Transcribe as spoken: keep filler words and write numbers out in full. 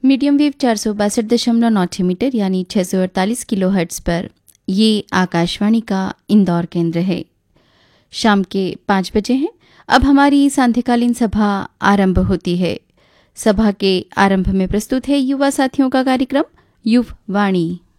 Medium wave चार सौ बासठ दशमलव नौ छह मीटर यानी छः सौ अड़तालीस किलो हर्ट्स पर ये आकाशवाणी का इंदौर केंद्र है। शाम के पाँच बजे हैं। अब हमारी सांध्यकालीन सभा आरंभ होती है। सभा के आरंभ में प्रस्तुत है युवा साथियों का कार्यक्रम युव वाणी।